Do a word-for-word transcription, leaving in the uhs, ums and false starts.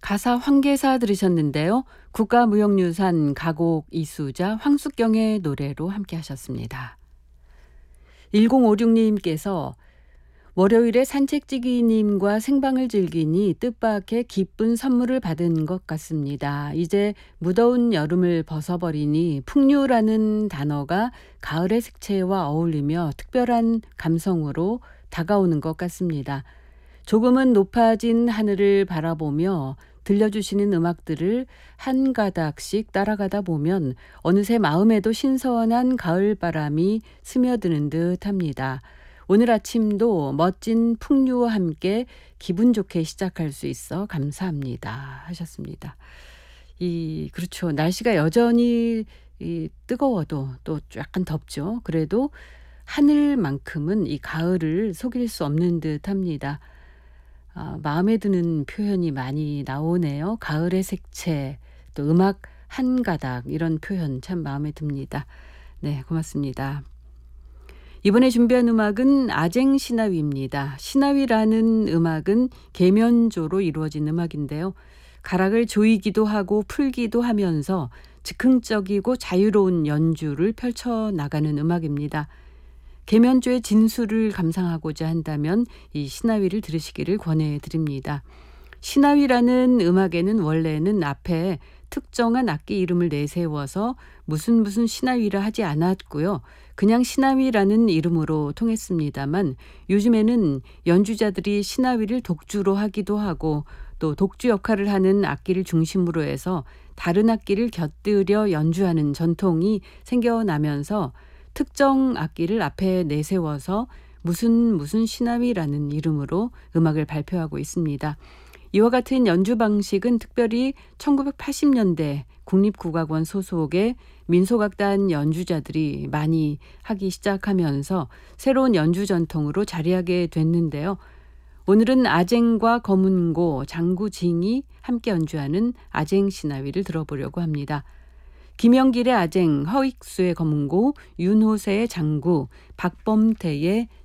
가사 황계사 들으셨는데요. 국가무형유산 가곡 이수자 황숙경의 노래로 함께 하셨습니다. 일공오육 님께서 월요일에 산책지기님과 생방을 즐기니 뜻밖의 기쁜 선물을 받은 것 같습니다. 이제 무더운 여름을 벗어버리니 풍류라는 단어가 가을의 색채와 어울리며 특별한 감성으로 다가오는 것 같습니다. 조금은 높아진 하늘을 바라보며 들려주시는 음악들을 한 가닥씩 따라가다 보면 어느새 마음에도 신선한 가을바람이 스며드는 듯합니다. 오늘 아침도 멋진 풍류와 함께 기분 좋게 시작할 수 있어 감사합니다 하셨습니다. 이 그렇죠. 날씨가 여전히 이 뜨거워도 또 약간 덥죠. 그래도 하늘만큼은 이 가을을 속일 수 없는 듯합니다. 아, 마음에 드는 표현이 많이 나오네요. 가을의 색채, 또 음악 한 가닥 이런 표현 참 마음에 듭니다. 네, 고맙습니다. 이번에 준비한 음악은 아쟁 시나위입니다. 시나위라는 음악은 계면조로 이루어진 음악인데요. 가락을 조이기도 하고 풀기도 하면서 즉흥적이고 자유로운 연주를 펼쳐나가는 음악입니다. 계면조의 진수를 감상하고자 한다면 이 시나위를 들으시기를 권해드립니다. 시나위라는 음악에는 원래는 앞에 특정한 악기 이름을 내세워서 무슨 무슨 시나위라 하지 않았고요. 그냥 시나위라는 이름으로 통했습니다만 요즘에는 연주자들이 시나위를 독주로 하기도 하고 또 독주 역할을 하는 악기를 중심으로 해서 다른 악기를 곁들여 연주하는 전통이 생겨나면서 특정 악기를 앞에 내세워서 무슨 무슨 시나위라는 이름으로 음악을 발표하고 있습니다. 이와 같은 연주 방식은 특별히 천구백팔십 년대 국립국악원 소속의 민속악단 연주자들이 많이 하기 시작하면서 새로운 연주 전통으로 자리하게 됐는데요. 오늘은 아쟁과 검은고, 장구징이 함께 연주하는 아쟁 시나위를 들어보려고 합니다. 김영길의 아쟁, 허익수의 검은고, 윤호세의 장구, 박범태의